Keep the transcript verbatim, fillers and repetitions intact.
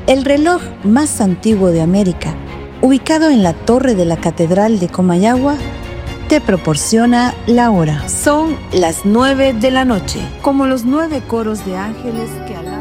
El reloj más antiguo de América, ubicado en la torre de la Catedral de Comayagua, te proporciona la hora. Son las nueve de la noche, como los nueve coros de ángeles que alaban.